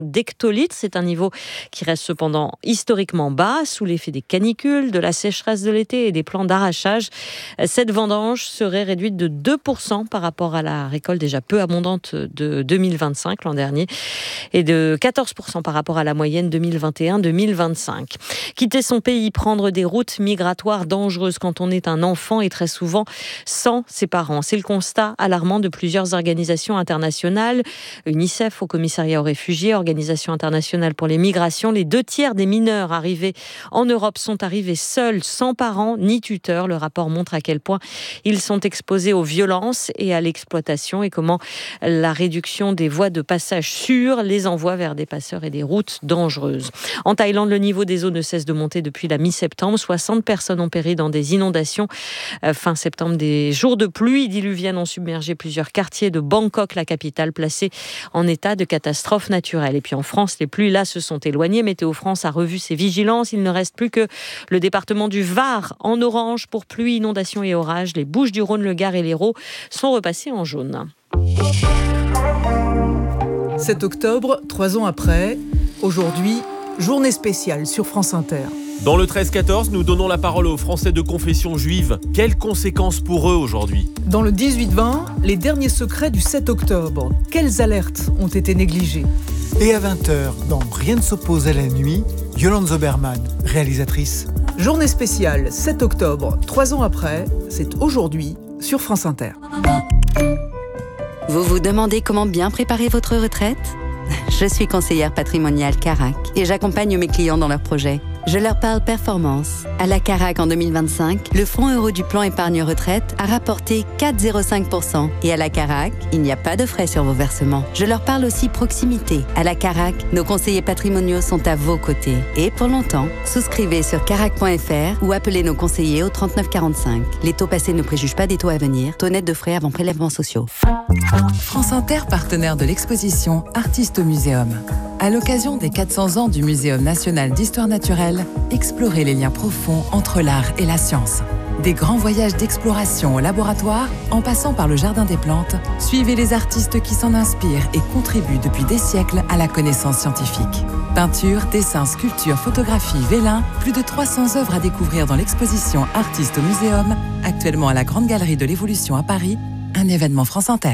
d'hectolitres. C'est un niveau qui reste cependant historiquement bas, sous l'effet des canicules, de la sécheresse de l'été et des plans d'arrachage. Cette vendange serait réduite de 2% par rapport à la récolte déjà peu abondante de 2025 l'an dernier et de 14% par rapport à la moyenne 2021-2025. Quitter son pays, prendre des routes migratoires dangereuses quand on est un enfant et très souvent sans ses parents. C'est le constat alarmant de plusieurs organisations internationales. UNICEF au commissariat aux réfugiés, Organisation internationale pour les migrations. Les 2/3 des mineurs arrivés en Europe sont arrivés seuls, sans parents ni tuteurs. Le rapport montre à quel point ils sont exposés aux violences et à l'exploitation et comment la réduction des voies de passage sûres les envoie vers des passeurs et des routes dangereuses. En Thaïlande, le niveau des eaux ne cesse de monter depuis la mi-septembre. 60 personnes ont péri dans des inondations. Fin septembre, des jours de pluie diluvienne ont submergé plusieurs quartiers de Bangkok, la capitale, placée en état de catastrophe naturelle. Et puis en France, les pluies là se sont éloignées. Météo France a revu ses vigilances. Il ne reste plus que le département du Var en orange pour pluie, inondations et orages. Les Bouches-du-Rhône, le Gard et l'Hérault sont repassés en jaune. 7 octobre, 3 ans après, aujourd'hui, journée spéciale sur France Inter. Dans le 13-14, nous donnons la parole aux Français de confession juive. Quelles conséquences pour eux aujourd'hui ? Dans le 18-20, les derniers secrets du 7 octobre. Quelles alertes ont été négligées ? Et à 20h, dans Rien ne s'oppose à la nuit, Yolande Zoberman, réalisatrice. Journée spéciale, 7 octobre, 3 ans après, c'est aujourd'hui sur France Inter. Vous vous demandez comment bien préparer votre retraite ? Je suis conseillère patrimoniale Carac et j'accompagne mes clients dans leurs projets. Je leur parle performance. À la Carac en 2025, le fonds euro du plan épargne retraite a rapporté 4,05%. Et à la Carac, il n'y a pas de frais sur vos versements. Je leur parle aussi proximité. À la Carac, nos conseillers patrimoniaux sont à vos côtés. Et pour longtemps, souscrivez sur carac.fr ou appelez nos conseillers au 3945. Les taux passés ne préjugent pas des taux à venir. Taux net de frais avant prélèvements sociaux. France Inter, partenaire de l'exposition Artistes au Muséum. À l'occasion des 400 ans du Muséum national d'histoire naturelle, explorez les liens profonds entre l'art et la science. Des grands voyages d'exploration au laboratoire, en passant par le Jardin des plantes, suivez les artistes qui s'en inspirent et contribuent depuis des siècles à la connaissance scientifique. Peinture, dessin, sculpture, photographie, vélin, plus de 300 œuvres à découvrir dans l'exposition Artistes au Muséum, actuellement à la Grande Galerie de l'Évolution à Paris, un événement France Inter.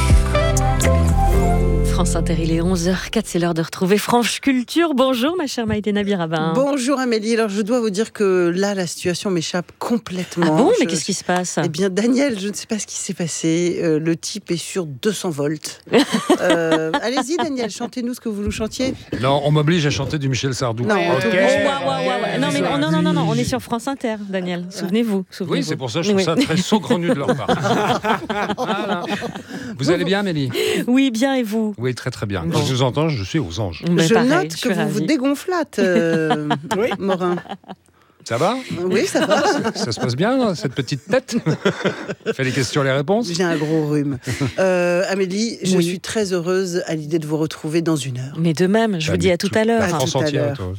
France Inter, il est 11h04, c'est l'heure de retrouver Franche Culture. Bonjour ma chère Maïté Nabir-Rabin. Bonjour Amélie, alors je dois vous dire que là la situation m'échappe complètement. Ah bon, mais qu'est-ce qui se passe ? Eh bien Daniel, je ne sais pas ce qui s'est passé, le type est sur 200 volts. Allez-y Daniel, chantez-nous ce que vous nous chantiez. Non, on m'oblige à chanter du Michel Sardou. Non, Non, mais non, on est sur France Inter, Daniel, souvenez-vous. Oui, c'est pour ça que je trouve ça très saugrenu de leur part. Voilà. Vous allez bien Amélie ? Oui, bien, et vous ? Oui, très très bien. Quand je vous entends, je suis aux anges. Je note que vous vous dégonflâtes, oui. Morin. Ça va ? Oui, ça va. Ça se passe bien, cette petite tête ? Fait les questions et les réponses ? J'ai un gros rhume. Amélie, je suis très heureuse à l'idée de vous retrouver dans 1 heure. Mais de même, je vous dis à tout à l'heure. La France entière, toi.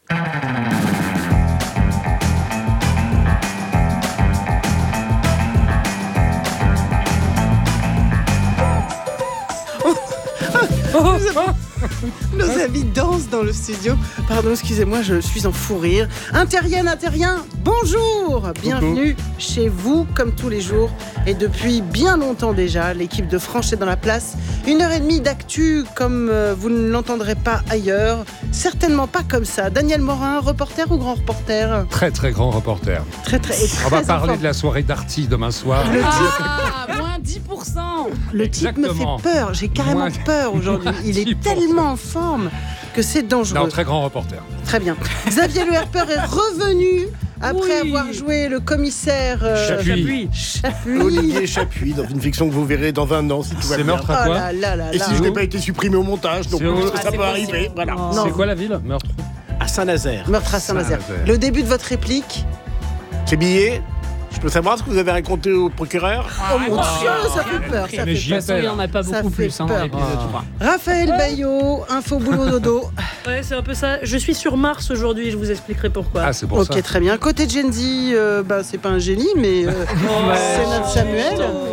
Nos amis dansent dans le studio. Pardon, excusez-moi, je suis en fou rire. Interrienne, Interrien, bonjour. Bienvenue chez vous, comme tous les jours. Et depuis bien longtemps déjà, l'équipe de Franche est dans la place. 1h30 d'actu comme vous ne l'entendrez pas ailleurs. Certainement pas comme ça. Daniel Morin, reporter ou grand reporter ? Très très grand reporter. Très. On va parler de la soirée d'Arty demain soir. Moins 10%. Le type me fait peur. J'ai carrément peur aujourd'hui. Il est tellement en forme que c'est dangereux. Non, très grand reporter. Très bien. Xavier Le Herpeur est revenu après avoir joué le commissaire Chapuis. Olivier Chapuis, dans une fiction que vous verrez dans 20 ans, si tout va bien. C'est meurtre à quoi ? Et si je n'ai pas été supprimé au montage, donc ça peut arriver. Voilà. C'est quoi la ville ? Meurtre À Saint-Nazaire. Meurtre à Saint-Nazaire. Le début de votre réplique ? C'est billet. Je peux savoir ce que vous avez raconté au procureur ? Oh mon Dieu, ça fait peur. Ça Mais fait peur. il n'y en a pas beaucoup plus dans l'épisode 3. Raphaël Baillot, info boulot dodo. Ouais, c'est un peu ça. Je suis sur Mars aujourd'hui, je vous expliquerai pourquoi. Ah, c'est pour ça. Ok, très bien. Côté Gen Z, c'est pas un génie, mais c'est notre Samuel.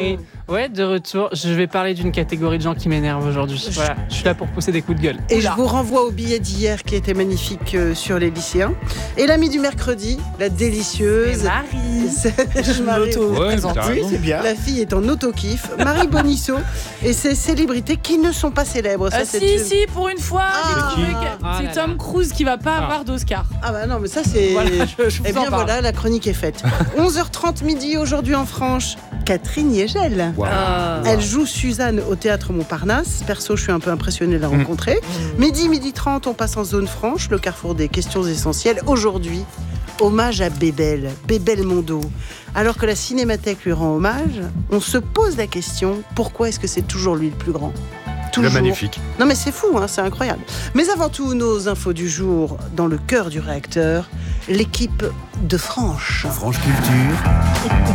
Ouais, de retour. Je vais parler d'une catégorie de gens qui m'énervent aujourd'hui. Voilà, je suis là pour pousser des coups de gueule. Et je vous renvoie au billet d'hier qui était magnifique sur les lycéens. Et l'ami du mercredi, la délicieuse. Marie. Ouais, Oui, c'est bien. La fille est en auto-kiff. Marie Bonisso et ses célébrités qui ne sont pas célèbres. Ça, si, pour une fois, c'est Tom Cruise qui va pas avoir d'Oscar. Ah bah non, mais ça c'est... Voilà, Eh bien voilà, la chronique est faite. 11h30 midi aujourd'hui en Franche, Catherine Yegel. Wow. Elle joue Suzanne au Théâtre Montparnasse. Perso, je suis un peu impressionnée de la rencontrer. Midi 30, on passe en zone franche, le carrefour des questions essentielles. Aujourd'hui, hommage à Bébel Mondo. Alors que la Cinémathèque lui rend hommage, on se pose la question, pourquoi est-ce que c'est toujours lui le plus grand ? Toujours. Le magnifique. Non mais c'est fou, hein, c'est incroyable. Mais avant tout, nos infos du jour, dans le cœur du réacteur, l'équipe de Franche. Franche Culture.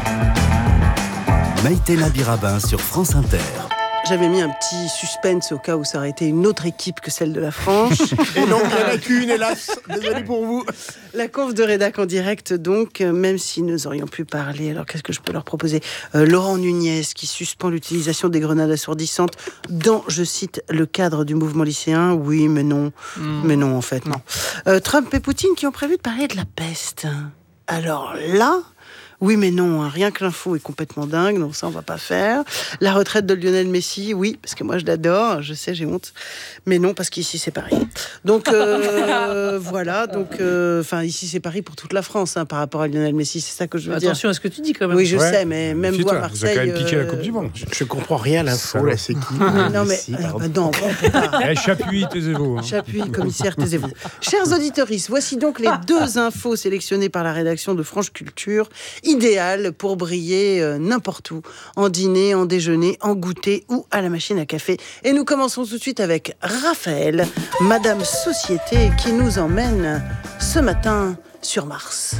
Maïté Nabirabin sur France Inter. J'avais mis un petit suspense au cas où ça aurait été une autre équipe que celle de la Franche. Et non, il n'y en a qu'une, hélas. Désolé pour vous. La conf de rédac en direct, donc, même si nous aurions pu parler, alors qu'est-ce que je peux leur proposer ? Laurent Nunez, qui suspend l'utilisation des grenades assourdissantes dans, je cite, le cadre du mouvement lycéen. Oui, mais non. Mais non, en fait, non. Trump et Poutine qui ont prévu de parler de la peste. Alors là... Oui, mais non, hein, rien que l'info est complètement dingue, donc ça, on va pas faire. La retraite de Lionel Messi, oui, parce que moi, je l'adore, je sais, j'ai honte. Mais non, parce qu'ici, c'est Paris. Donc, voilà, donc, ici, c'est Paris pour toute la France, hein, par rapport à Lionel Messi, c'est ça que je veux dire. Attention à ce que tu dis, quand même. Oui, je sais, mais même vous, à Marseille... Vous avez quand même piqué la Coupe du Monde. Je comprends rien à l'info, là, c'est qui ? Non, mais... non, on peut pas. Chapuis, taisez-vous. Chapuis, commissaire, taisez-vous. Chers auditeurs, voici donc les 2 infos sélectionnées par la rédaction de Franche Culture, idéal pour briller n'importe où, en dîner, en déjeuner, en goûter ou à la machine à café. Et nous commençons tout de suite avec Raphaël, Madame Société, qui nous emmène ce matin sur Mars.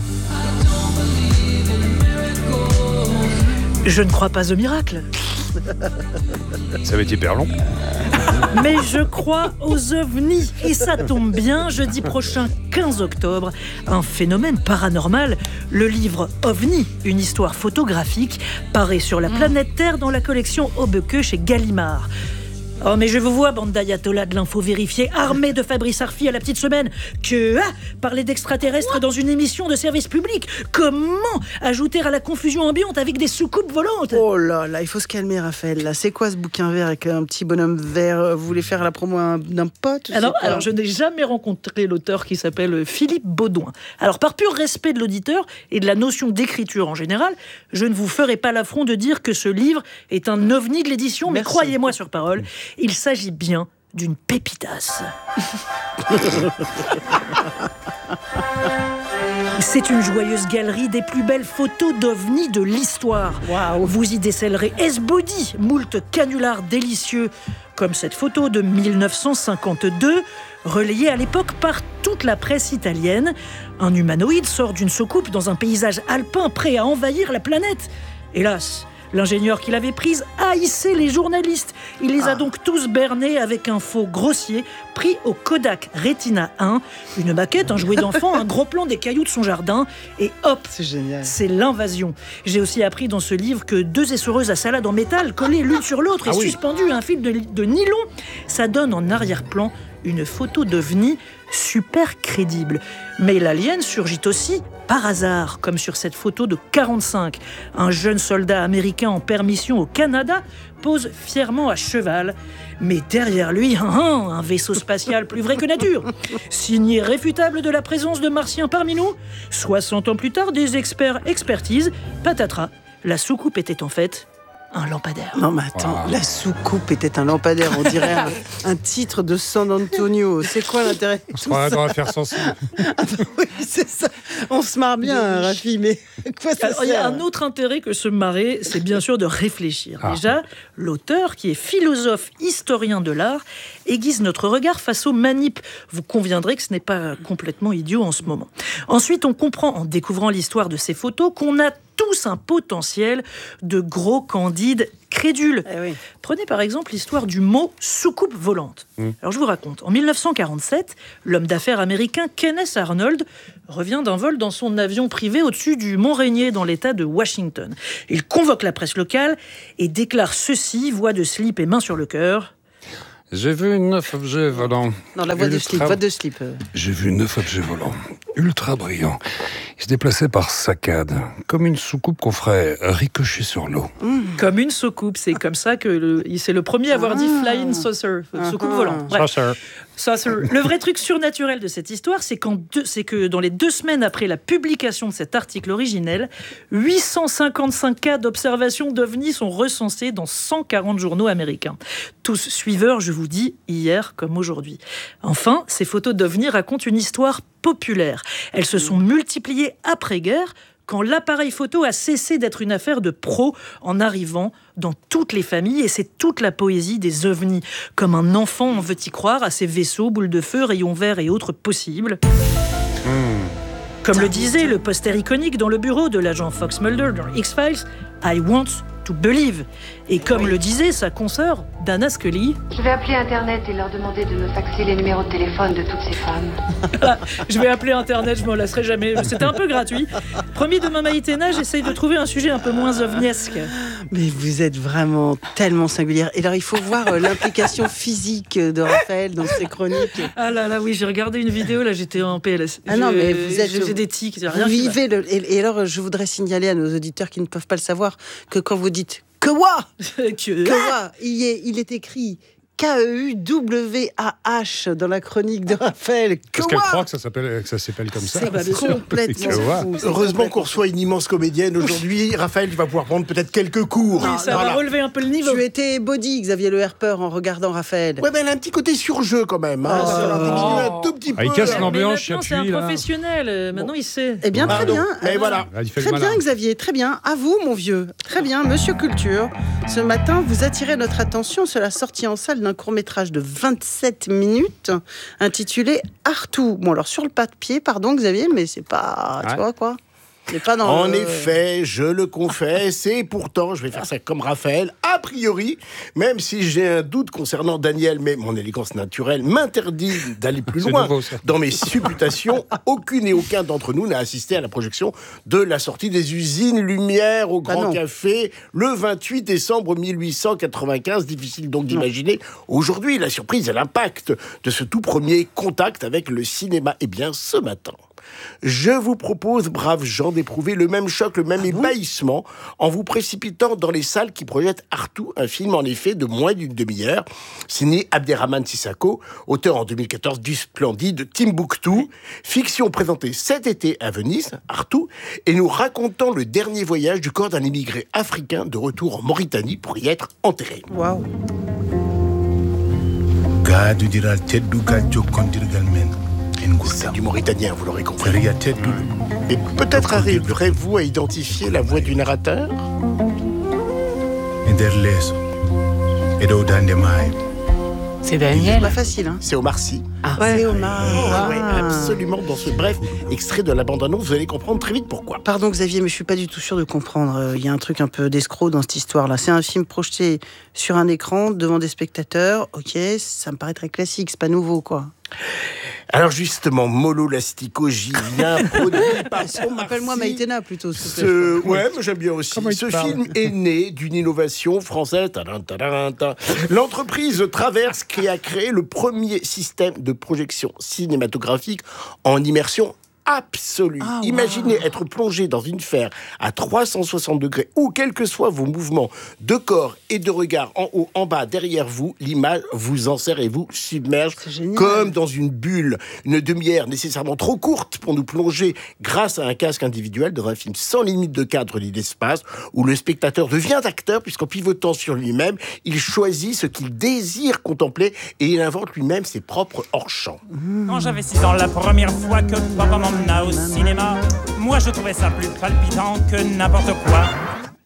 Je ne crois pas au miracle. Ça va être hyper long. Mais je crois aux ovnis. Et ça tombe bien, jeudi prochain, 15 octobre, un phénomène paranormal, le livre OVNI, une histoire photographique, paraît sur la planète Terre dans la collection Hobeque chez Gallimard. Oh, mais je vous vois, bande d'ayatollahs de l'info vérifiée, armés de Fabrice Arfi à la petite semaine, parler d'extraterrestres dans une émission de service public. Comment ajouter à la confusion ambiante avec des soucoupes volantes ? Oh là là, il faut se calmer, Raphaël. Là, c'est quoi ce bouquin vert avec un petit bonhomme vert ? Vous voulez faire la promo d'un pote ? Alors, je n'ai jamais rencontré l'auteur qui s'appelle Philippe Baudouin. Alors, par pur respect de l'auditeur et de la notion d'écriture en général, je ne vous ferai pas l'affront de dire que ce livre est un ovni de l'édition, mais croyez-moi sur parole, il s'agit bien d'une pépitasse. C'est une joyeuse galerie des plus belles photos d'ovnis de l'histoire. Wow. Vous y décellerez S-Body, moult canulars délicieux, comme cette photo de 1952, relayée à l'époque par toute la presse italienne. Un humanoïde sort d'une soucoupe dans un paysage alpin prêt à envahir la planète. Hélas, l'ingénieur qui l'avait prise haïssait les journalistes. Il les a donc tous bernés avec un faux grossier pris au Kodak Retina 1, une maquette, un jouet d'enfant, un gros plan des cailloux de son jardin, et hop, c'est génial. C'est l'invasion. J'ai aussi appris dans ce livre que 2 essoreuses à salade en métal collées l'une sur l'autre et suspendues à un fil de nylon, ça donne en arrière-plan une photo d'ovni super crédible. Mais l'alien surgit aussi par hasard, comme sur cette photo de 45. Un jeune soldat américain en permission au Canada pose fièrement à cheval. Mais derrière lui, un vaisseau spatial plus vrai que nature. Signe irréfutable de la présence de martiens parmi nous. 60 ans plus tard, des experts expertisent. Patatras, la soucoupe était en fait un lampadaire. Non mais attends, la soucoupe était un lampadaire, on dirait un titre de San Antonio. C'est quoi l'intérêt ? On se croirait dans l'affaire sensible. Oui, c'est ça. On se marre bien, Rafi, mais quoi ça sert ? Il y a un autre intérêt que se marrer, c'est bien sûr de réfléchir. Déjà, l'auteur, qui est philosophe, historien de l'art, aiguise notre regard face aux manips. Vous conviendrez que ce n'est pas complètement idiot en ce moment. Ensuite, on comprend, en découvrant l'histoire de ces photos, qu'on a tous un potentiel de gros candides crédules. Prenez par exemple l'histoire du mot soucoupe volante. Alors je vous raconte. En 1947, l'homme d'affaires américain Kenneth Arnold revient d'un vol dans son avion privé au-dessus du Mont Rainier dans l'État de Washington. Il convoque la presse locale et déclare ceci, voix de slip et main sur le cœur. J'ai vu 9 objets volants. Non, la voix de slip, voix de slip. J'ai vu 9 objets volants, ultra brillants. Ils se déplaçaient par saccades, comme une soucoupe qu'on ferait ricocher sur l'eau. Comme une soucoupe, c'est comme ça que c'est le premier à avoir dit flying saucer, soucoupe volant. Saucer. Le vrai truc surnaturel de cette histoire, c'est que dans les 2 semaines après la publication de cet article originel, 855 cas d'observation d'OVNI sont recensés dans 140 journaux américains. Tous suiveurs, je vous dis, hier comme aujourd'hui. Enfin, ces photos d'OVNI racontent une histoire populaire. Elles se sont multipliées après-guerre, quand l'appareil photo a cessé d'être une affaire de pros en arrivant dans toutes les familles, et c'est toute la poésie des ovnis. Comme un enfant, on veut y croire à ces vaisseaux, boules de feu, rayons verts et autres possibles. Comme le disait le poster iconique dans le bureau de l'agent Fox Mulder dans X-Files, « I want to believe ». Et comme le disait sa consoeur, Dana Scully, « Je vais appeler Internet et leur demander de me faxer les numéros de téléphone de toutes ces femmes. » Je vais appeler Internet, je m'en lasserai jamais. C'était un peu gratuit. Promis, demain Maïtena, j'essaye de trouver un sujet un peu moins ovniesque. Mais vous êtes vraiment tellement singulière. Et alors, il faut voir l'implication physique de Raphaël dans ses chroniques. Ah là là, oui, j'ai regardé une vidéo, là, j'étais en PLS. Ah non, mais vous êtes... J'ai des tics. Vous vivez et alors, je voudrais signaler à nos auditeurs qui ne peuvent pas le savoir que quand vous dites « que wa », il est écrit K-E-U-W-A-H dans la chronique de Raphaël. Parce qu'elle croit que ça s'appelle comme ça. C'est complètement fou. Heureusement qu'on reçoit une immense comédienne aujourd'hui. Raphaël, tu vas pouvoir prendre peut-être quelques cours. Oui, ça va relever un peu le niveau. Tu étais body, Xavier Le Herper, en regardant Raphaël. Ouais, mais elle a un petit côté sur-jeu quand même. Un tout petit peu. Il casse l'ambiance. Maintenant, c'est un professionnel. Maintenant, il sait. Eh bien, très bien. Mais voilà. Très bien, Xavier. Très bien. À vous, mon vieux. Très bien, Monsieur Culture. Ce matin, vous attirez notre attention sur la sortie en salle d'un court-métrage de 27 minutes intitulé Artou. Bon, alors sur le papier, pardon Xavier, mais c'est pas... Tu vois quoi ? En effet, je le confesse, et pourtant, je vais faire ça comme Raphaël, a priori, même si j'ai un doute concernant Daniel, mais mon élégance naturelle m'interdit d'aller plus loin dans mes supputations. Aucune et aucun d'entre nous n'a assisté à la projection de la sortie des Usines Lumière au Grand Café le 28 décembre 1895. Difficile donc d'imaginer aujourd'hui la surprise et l'impact de ce tout premier contact avec le cinéma. Eh bien, ce matin, je vous propose, braves gens, d'éprouver le même choc, le même ébahissement en vous précipitant dans les salles qui projettent Artou, un film en effet de moins d'une demi-heure, signé Abderrahmane Sissako, auteur en 2014 du splendide Timbuktu, fiction présentée cet été à Venise, Artou, et nous racontant le dernier voyage du corps d'un immigré africain de retour en Mauritanie pour y être enterré. Waouh. C'est du mauritanien, vous l'aurez compris. Et peut-être arriverez-vous à identifier la voix du narrateur ? C'est Daniel. C'est pas facile, hein. C'est Omar Sy. C'est Omar. Oui, absolument. Dans ce bref extrait de la bande-annonce, vous allez comprendre très vite pourquoi. Pardon Xavier, mais je suis pas du tout sûr de comprendre. Il y a un truc un peu d'escroc dans cette histoire-là. C'est un film projeté sur un écran devant des spectateurs. Ok, ça me paraît très classique, c'est pas nouveau, quoi. Alors justement, Molo Lastico, j'y viens, produit par Appelle-moi Maïtena plutôt. Ouais, mais j'aime bien aussi. Ce film est né d'une innovation française. L'entreprise Traverse qui a créé le premier système de projection cinématographique en immersion absolue. Imaginez être plongé dans une sphère à 360 degrés où, quels que soient vos mouvements de corps et de regard, en haut, en bas, derrière vous, l'image vous enserre et vous submerge comme dans une bulle. Une demi-heure nécessairement trop courte pour nous plonger grâce à un casque individuel dans un film sans limite de cadre ni d'espace où le spectateur devient acteur puisqu'en pivotant sur lui-même, il choisit ce qu'il désire contempler et il invente lui-même ses propres hors-champs. Quand j'avais 6 ans, la première fois que papa m'emmena au cinéma, moi je trouvais ça plus palpitant que n'importe quoi.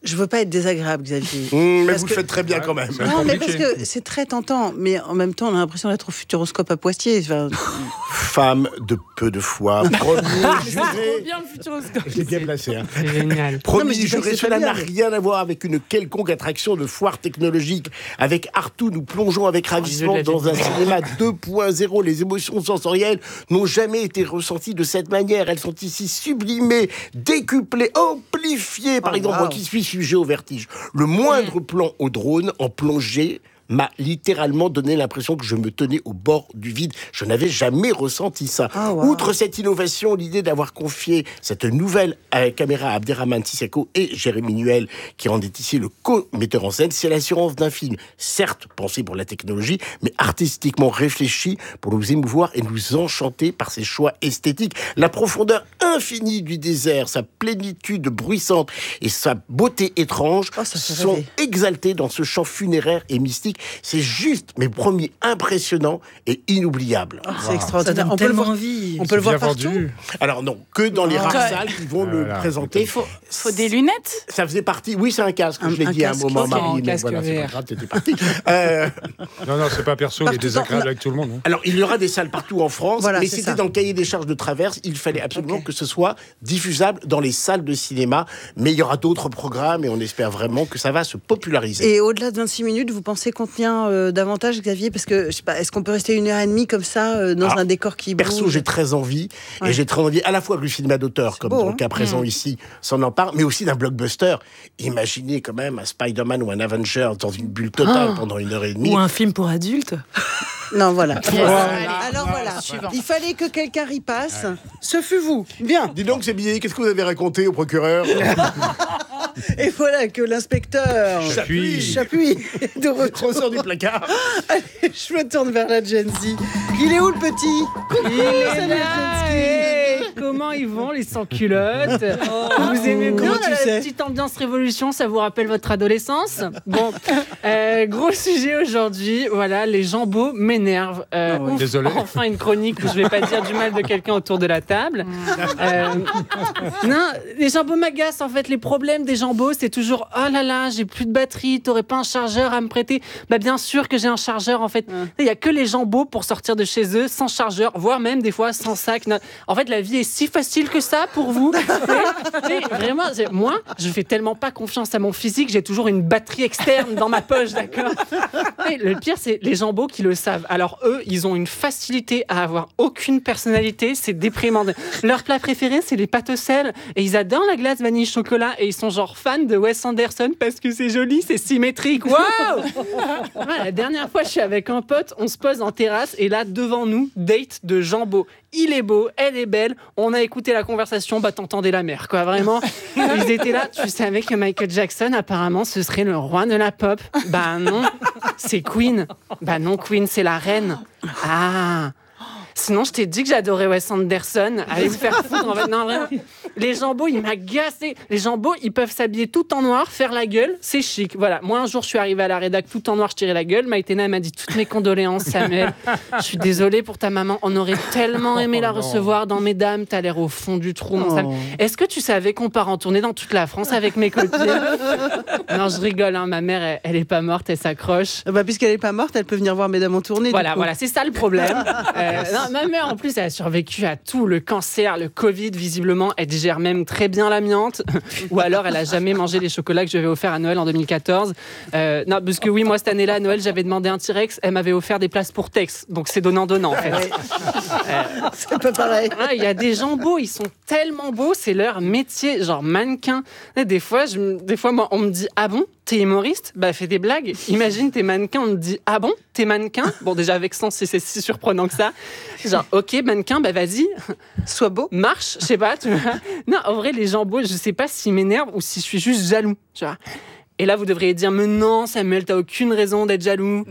Je veux pas être désagréable, Xavier. Mais vous le faites très bien quand même. Non, mais parce que c'est très tentant. Mais en même temps, on a l'impression d'être au Futuroscope à Poitiers. Enfin... Femme de peu de foi, premier juré. Trop bien le Futuroscope. Je l'ai bien placé. C'est génial. Premier juré, cela n'a rien à voir avec une quelconque attraction de foire technologique. Avec Artou, nous plongeons avec ravissement dans un cinéma 2.0. Les émotions sensorielles n'ont jamais été ressenties de cette manière. Elles sont ici sublimées, décuplées, amplifiées. Par exemple, moi qui suis sujet au vertige, le moindre plan au drone en plongée m'a littéralement donné l'impression que je me tenais au bord du vide. Je n'avais jamais ressenti ça. Outre cette innovation, l'idée d'avoir confié cette nouvelle caméra à Abderrahmane Sissako et Jérémy Nuel, qui en est ici le co-metteur en scène, c'est l'assurance d'un film, certes pensé pour la technologie, mais artistiquement réfléchi pour nous émouvoir et nous enchanter par ses choix esthétiques. La profondeur infinie du désert, sa plénitude bruissante et sa beauté étrange sont exaltés dans ce chant funéraire et mystique. C'est juste mes premiers impressionnants et inoubliables. C'est extraordinaire. On peut le voir, on peut le voir partout. Alors non, que dans les rares salles qui vont le présenter. Il faut des lunettes. Ça faisait partie. Oui, c'est un casque. Je l'ai dit à un moment, Marie, mais voilà, c'est pas grave, t'étais parti. Non, c'est pas perso, il est désagréable avec tout le monde. Hein. Alors, il y aura des salles partout en France, mais c'était dans le cahier des charges de Traverse. Il fallait absolument que ce soit diffusable dans les salles de cinéma. Mais il y aura d'autres programmes et on espère vraiment que ça va se populariser. Et au-delà de 26 minutes, vous pensez qu'on tient davantage, Xavier? Parce que, je sais pas, est-ce qu'on peut rester 1h30 comme ça, dans un décor qui bouge? Perso, j'ai très envie. Et j'ai très envie à la fois que le cinéma d'auteur, comme dans le cas présent ici, s'en empare, mais aussi d'un blockbuster. Imaginez quand même un Spider-Man ou un Avenger dans une bulle totale pendant 1h30. Ou un film pour adultes. Non, voilà. Alors voilà, il fallait que quelqu'un ripasse. Ce fut vous. Bien. Dis donc, c'est billet, qu'est-ce que vous avez raconté au procureur? Et voilà que l'inspecteur Chapuis de retour. Ressort du placard. Allez, je me tourne vers la Gen Z. Il est où le petit? Il est là. Comment ils vont les sans-culottes? Vous aimez bien la petite ambiance révolution? Ça vous rappelle votre adolescence? Bon, gros sujet aujourd'hui. Voilà, les jambots m'énervent. Désolé. Enfin une chronique où je vais pas dire du mal de quelqu'un autour de la table. Non, les jambots m'agacent en fait. Les problèmes des jambots, c'est toujours oh là là, j'ai plus de batterie. T'aurais pas un chargeur à me prêter? Bah bien sûr que j'ai un chargeur en fait. Il y a que les jambots pour sortir de chez eux sans chargeur, voire même des fois sans sac. En fait, la vie est si facile que ça pour vous. Mais vraiment, moi, je fais tellement pas confiance à mon physique, j'ai toujours une batterie externe dans ma poche, d'accord? Et le pire, c'est les jambots qui le savent. Alors eux, ils ont une facilité à avoir aucune personnalité, c'est déprimant. Leur plat préféré, c'est les pâtes au sel, et ils adorent la glace vanille chocolat, et ils sont genre fans de Wes Anderson parce que c'est joli, c'est symétrique. Waouh! La dernière fois, je suis avec un pote, on se pose en terrasse, et là, devant nous, date de jambots. Il est beau, elle est belle, on a écouté la conversation, bah t'entendais la mer, quoi, vraiment. Ils étaient là, tu savais que Michael Jackson, apparemment, ce serait le roi de la pop. Bah non, c'est Queen. Bah non, Queen, c'est la reine. Ah. Sinon, je t'ai dit que j'adorais Wes Anderson. Allez vous faire foutre, en fait. Non, vraiment. Les jambots, ils m'agacent. Les jambots, ils peuvent s'habiller tout en noir, faire la gueule, c'est chic. Voilà. Moi, un jour, je suis arrivée à la rédac tout en noir, je tirais la gueule. Maïtena, elle m'a dit toutes mes condoléances, Samuel. Je suis désolée pour ta maman. On aurait tellement aimé la recevoir dans Mesdames. T'as l'air au fond du trou, mon Sam. Est-ce que tu savais qu'on part en tournée dans toute la France avec mes copines? Non, je rigole. Hein. Ma mère, elle est pas morte, elle s'accroche. Bah, puisqu'elle est pas morte, elle peut venir voir Mesdames en tournée. Voilà, c'est ça le problème. Non, ma mère, en plus, elle a survécu à tout, le cancer, le Covid, visiblement, elle digère même très bien l'amiante, ou alors elle a jamais mangé les chocolats que je lui avais offerts à Noël en 2014. Non, parce que oui, moi, cette année-là, à Noël, j'avais demandé un T-Rex, elle m'avait offert des places pour Tex, donc c'est donnant-donnant, en fait. C'est pas pareil. Il y a des gens beaux, ils sont tellement beaux, c'est leur métier, genre mannequin. Des fois, moi, on me dit, ah bon, t'es humoriste? Bah, fais des blagues. Imagine, t'es mannequin, on me dit, ah bon, t'es mannequin? Bon, déjà, avec sens, c'est si surprenant que ça. Genre, ok, mannequin, bah vas-y, sois beau. Marche, je sais pas. Tu vois. Non, en vrai, les gens beaux, je sais pas s'ils m'énervent ou si je suis juste jaloux. Tu vois. Et là, vous devriez dire, mais non, Samuel, t'as aucune raison d'être jaloux.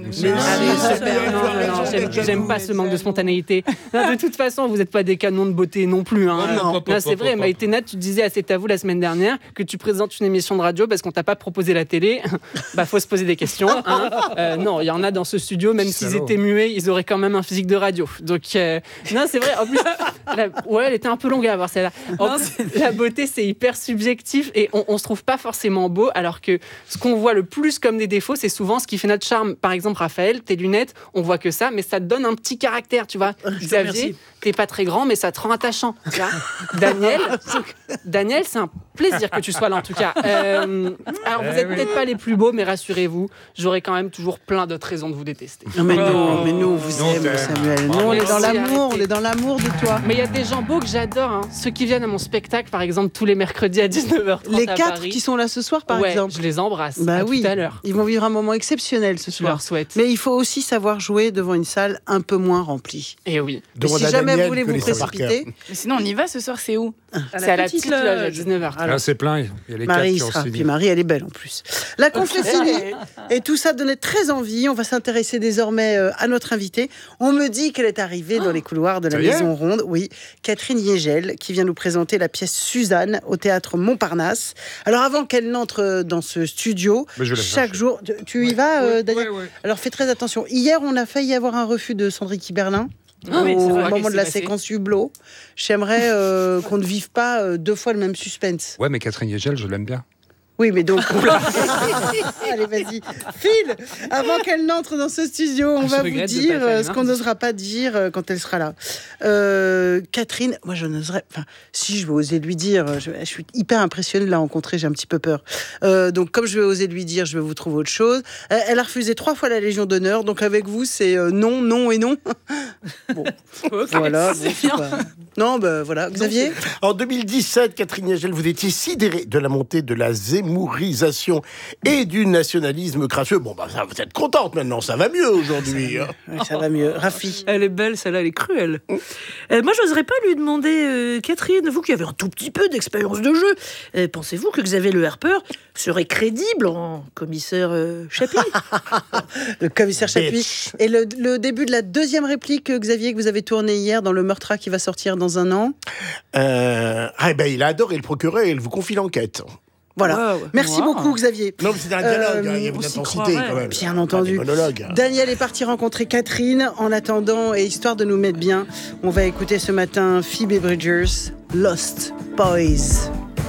J'aime pas ce manque de spontanéité. Non, de toute façon, vous n'êtes pas des canons de beauté non plus. Hein. Non, c'est vrai. Maïté Nat, tu disais à C'est à vous la semaine dernière que tu présentes une émission de radio parce qu'on t'a pas proposé la télé. Faut se poser des questions. Hein. Non, il y en a dans ce studio, même s'ils étaient muets, ils auraient quand même un physique de radio. Donc, non, c'est vrai. En plus, elle était un peu longue à avoir celle-là. La beauté, c'est hyper subjectif et on se trouve pas forcément beau, alors que ce qu'on voit le plus comme des défauts, c'est souvent ce qui fait notre charme. Par exemple, Raphaël, tes lunettes, on voit que ça, mais ça te donne un petit caractère, tu vois. Xavier, t'es pas très grand, mais ça te rend attachant. Tu vois. Daniel, c'est un plaisir que tu sois là, en tout cas. Alors, vous êtes peut-être pas les plus beaux, mais rassurez-vous, j'aurai quand même toujours plein d'autres raisons de vous détester. Non, mais nous, on vous aime, Samuel. Nous, on est dans l'amour, de toi. Mais il y a des gens beaux que j'adore, hein. Ceux qui viennent à mon spectacle, par exemple, tous les mercredis à 19h30 les à 4 Paris. Qui sont là ce soir, par exemple. Je les embrasse. Tout à l'heure. Ils vont vivre un moment exceptionnel ce soir. Je leur souhaite. Mais il faut aussi savoir jouer devant une salle un peu moins remplie. Et oui. Mais si jamais vous voulez vous précipiter. Mais sinon, on y va ce soir, c'est où? C'est à la petite loge à 19h. C'est plein, il y a les Marie 4 sera. qui ont Puis Marie, elle est belle en plus. La confession et tout ça donnait très envie. On va s'intéresser désormais à notre invitée. On me dit qu'elle est arrivée dans les couloirs de la Maison Ronde. Oui, Catherine Yegel, qui vient nous présenter la pièce Suzanne au théâtre Montparnasse. Alors avant qu'elle n'entre dans ce studio, chaque jour, tu y vas, Daniel. Ouais. Alors fais très attention. Hier, on a failli avoir un refus de Sandrine Kiberlin. Au moment de la séquence Hublot. J'aimerais qu'on ne vive pas 2 fois le même suspense. Ouais, mais Catherine Yegel, je l'aime bien. Oui, mais donc... Allez, vas-y. Phil, avant qu'elle n'entre dans ce studio, on va vous dire ce qu'on n'osera pas dire quand elle sera là. Catherine, moi, je n'oserais... Enfin, si, je vais oser lui dire. Je suis hyper impressionnée de la rencontrer, j'ai un petit peu peur. Donc, comme je vais oser lui dire, je vais vous trouver autre chose. Elle a refusé 3 fois la Légion d'honneur, donc avec vous, c'est non, non et non. Bon, voilà. Non, voilà. Xavier ? En 2017, Catherine Yegel, vous étiez sidérée de la montée de la zémourisation et du nationalisme crasseux. Bon, ça, vous êtes contente maintenant, ça va mieux aujourd'hui. Oui, ça va mieux. Rafi ? Elle est belle, celle-là, elle est cruelle. Moi, j'oserais pas lui demander, Catherine, vous qui avez un tout petit peu d'expérience de jeu, pensez-vous que Xavier Le Harper serait crédible en commissaire Chapuis ? Le commissaire Chapuis. Et le début de la 2e réplique, Xavier, que vous avez tournée hier dans Le Meurtra qui va sortir dans un an. Il a adoré le procureur et il vous confie l'enquête. Voilà. Merci beaucoup, Xavier. Non, mais c'est un dialogue, il y a une intensité quand même. Bien entendu. Daniel est parti rencontrer Catherine. En attendant, et histoire de nous mettre bien, on va écouter ce matin Phoebe Bridgers, Lost Boys.